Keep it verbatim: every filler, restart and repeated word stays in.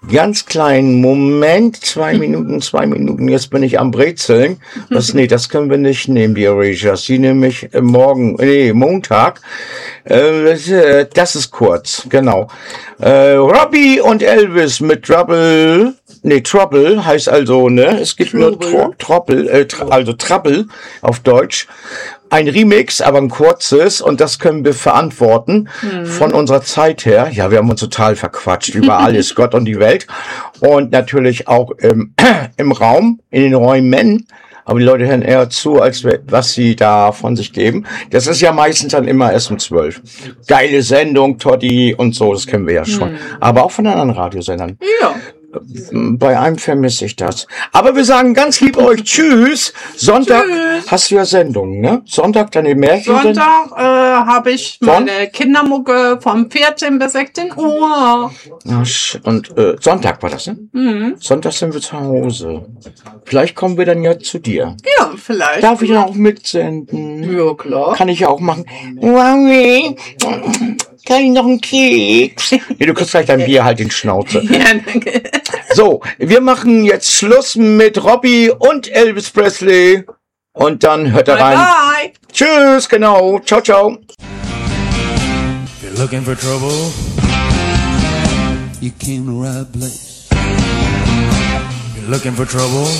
Ganz kleinen Moment, zwei Minuten, zwei Minuten, jetzt bin ich am Brezeln. Was, nee, das können wir nicht nehmen, die Erasures. Die nehme ich äh, morgen, nee, Montag. Äh, das ist kurz, genau. Äh, Robbie und Elvis mit Trouble, nee, Trouble heißt also, ne, es gibt nur Tro- Trouble, äh, tr- also Trouble auf Deutsch. Ein Remix, aber ein kurzes, und das können wir verantworten mhm. von unserer Zeit her. Ja, wir haben uns total verquatscht über alles, Gott und die Welt. Und natürlich auch im, im Raum, in den Räumen. Aber die Leute hören eher zu, als was sie da von sich geben. Das ist ja meistens dann immer erst um zwölf. Geile Sendung, Toddy und so, das kennen wir ja schon. Mhm. Aber auch von anderen Radiosendern. Ja. Bei einem vermisse ich das. Aber wir sagen ganz lieb euch Tschüss. Sonntag Tschüss. Hast du ja Sendungen, ne? Sonntag deine Märchen. Sonntag äh, habe ich meine Son- Kindermucke vom vierzehn bis sechzehn Uhr. Und äh, Sonntag war das, ne? Mhm. Sonntag sind wir zu Hause. Vielleicht kommen wir dann ja zu dir. Ja, vielleicht. Darf ich dann auch mitsenden? Ja, klar. Kann ich ja auch machen. Mami, kann ich noch einen Keks? Nee, du kriegst gleich dein Bier halt in die Schnauze. Ja, danke. So, wir machen jetzt Schluss mit Robbie und Elvis Presley. Und dann hört er rein. Bye. Tschüss, genau. Ciao, ciao. You're looking for trouble? You came to the right place. You're looking for trouble?